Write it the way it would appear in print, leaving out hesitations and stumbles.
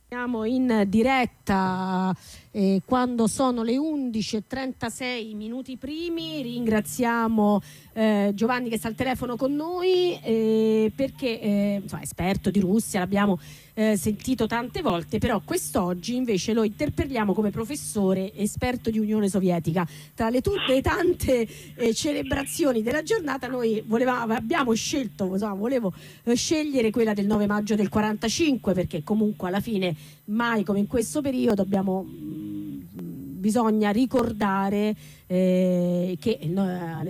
Siamo in diretta quando sono le 11:36 minuti primi. Ringraziamo Giovanni che sta al telefono con noi perché insomma, esperto di Russia, l'abbiamo sentito tante volte, però quest'oggi invece lo interpelliamo come professore esperto di Unione Sovietica. Tra le tante celebrazioni della giornata noi abbiamo scelto, insomma, volevo scegliere quella del 9 maggio del 45, perché comunque alla fine mai come in questo periodo bisogna ricordare che